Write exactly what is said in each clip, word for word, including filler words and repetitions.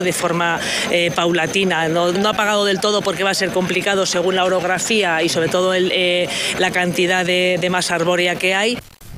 de forma eh, paulatina, no, no apagado del todo porque va a ser complicado según la orografía y sobre todo el, eh, la cantidad de, de masa arbórea que hay.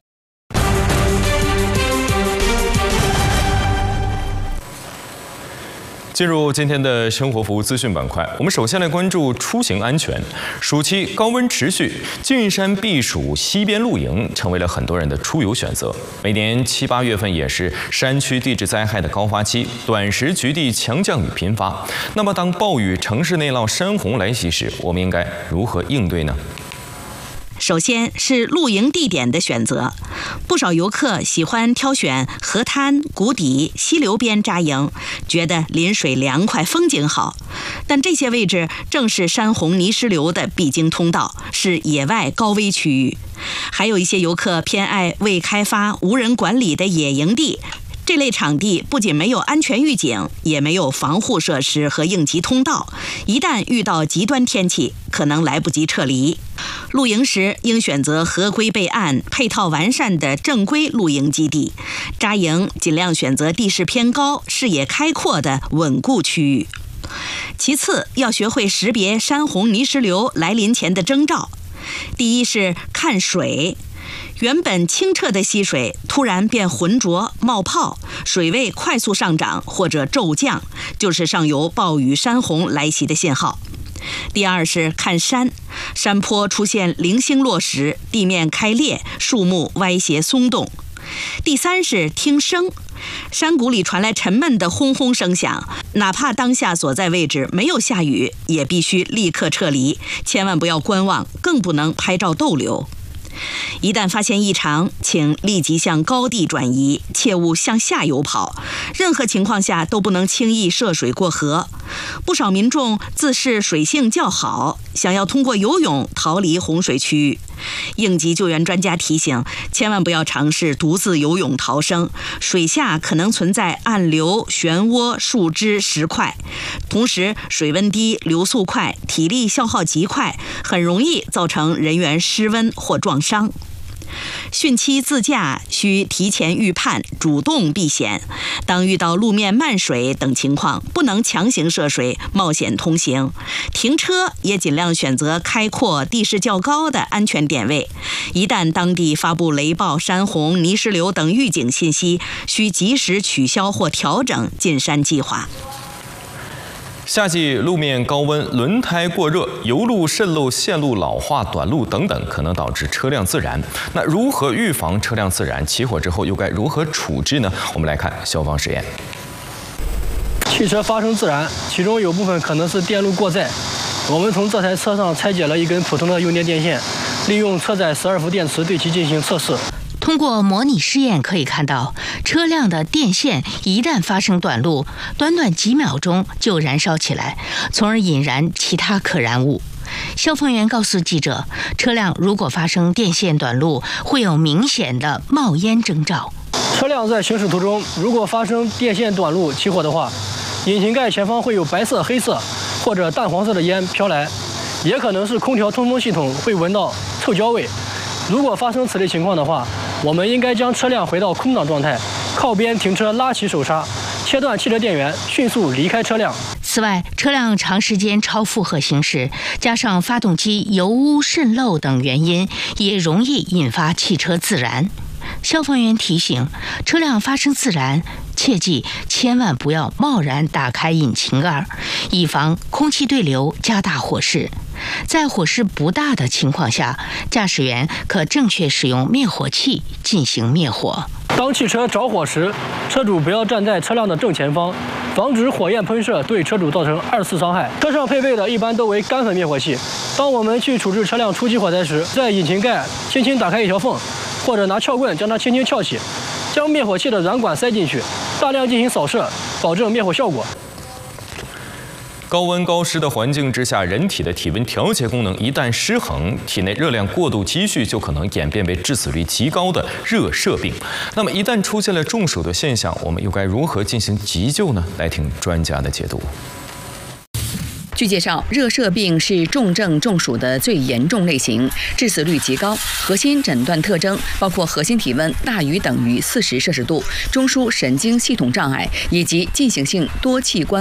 进入今天的生活服务资讯板块，我们首先来关注出行安全。暑期高温持续，进山避暑、溪边露营成为了很多人的出游选择。每年七八月份也是山区地质灾害的高发期，短时局地强降雨频发。那么，当暴雨、城市内涝、山洪来袭时，我们应该如何应对呢？ 首先是露营地点的选择，不少游客喜欢挑选河滩、谷底、溪流边扎营，觉得临水凉快，风景好。但这些位置正是山洪泥石流的必经通道，是野外高危区域。还有一些游客偏爱未开发、无人管理的野营地。 这类场地不仅没有安全预警，也没有防护设施和应急通道，一旦遇到极端天气，可能来不及撤离。露营时应选择合规备案、配套完善的正规露营基地，扎营尽量选择地势偏高、视野开阔的稳固区域。其次，要学会识别山洪泥石流来临前的征兆。第一是看水。 原本清澈的溪水突然变浑浊、冒泡，水位快速上涨或者骤降，就是上游暴雨、山洪来袭的信号。第二是看山，山坡出现零星落石，地面开裂，树木歪斜松动。第三是听声，山谷里传来沉闷的轰轰声响，哪怕当下所在位置没有下雨，也必须立刻撤离，千万不要观望，更不能拍照逗留。 一旦发现异常，请立即向高地转移，切勿向下游跑。任何情况下都不能轻易涉水过河。不少民众自视水性较好，想要通过游泳逃离洪水区域。应急救援专家提醒，千万不要尝试独自游泳逃生，水下可能存在暗流、漩涡、树枝、石块。同时，水温低、流速快、体力消耗极快，很容易造成人员失温或撞伤。 汛期自驾需提前预判，主动避险。当遇到路面漫水等情况，不能强行涉水、冒险通行。停车也尽量选择开阔、地势较高的安全点位。一旦当地发布雷暴、山洪、泥石流等预警信息，需及时取消或调整进山计划。 夏季路面高温、轮胎过热、油路渗漏、线路老化、短路等等，可能导致车辆自燃。那如何预防车辆自燃？起火之后又该如何处置呢？我们来看消防实验。 汽车发生自燃，其中有部分可能是电路过载。我们从这台车上拆解了一根普通的用电电线，利用车载十二伏电池对其进行测试。 通过模拟试验可以看到，车辆的电线一旦发生短路，短短几秒钟就燃烧起来，从而引燃其他可燃物。消防员告诉记者，车辆如果发生电线短路，会有明显的冒烟征兆。 车辆在行驶途中，如果发生电线短路起火的话，引擎盖前方会有白色、黑色或者淡黄色的烟飘来，也可能是空调通风系统会闻到臭焦味。如果发生此类情况的话， 我们应该将车辆回到空挡状态，靠边停车，拉起手刹，切断汽车电源，迅速离开车辆。此外，车辆长时间超负荷行驶，加上发动机油污渗漏等原因，也容易引发汽车自燃。消防员提醒，车辆发生自燃，切记千万不要贸然打开引擎盖，以防空气对流加大火势。 在火势不大的情况下，驾驶员可正确使用灭火器进行灭火。当汽车着火时，车主不要站在车辆的正前方，防止火焰喷射对车主造成二次伤害。车上配备的一般都为干粉灭火器。当我们去处置车辆初期火灾时，在引擎盖轻轻打开一条缝，或者拿撬棍将它轻轻撬起，将灭火器的软管塞进去，大量进行扫射，保证灭火效果。 高温高湿的环境之下，人体的体温调节功能一旦失衡，体内热量过度积蓄，就可能演变为致死率极高的热射病。那么，一旦出现了中暑的现象，我们又该如何进行急救呢？来听专家的解读。 据介绍，热射病是重症中暑的最严重类型，致死率极高。核心诊断特征包括核心体温大于等于四十摄氏度、中枢神经系统障碍以及进行性多器官